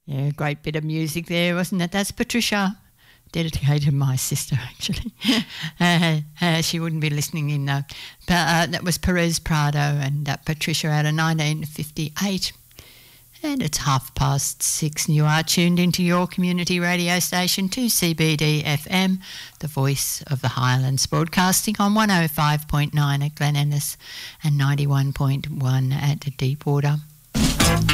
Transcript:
Yeah, great bit of music there, wasn't it? That's Patricia. Dedicated to my sister, actually. She wouldn't be listening in, though. That was Perez Prado and Patricia out of 1958. And it's 6:30. You are tuned into your community radio station, 2CBD FM, the voice of the Highlands, broadcasting on 105.9 at Glen Innes and 91.1 at Deepwater.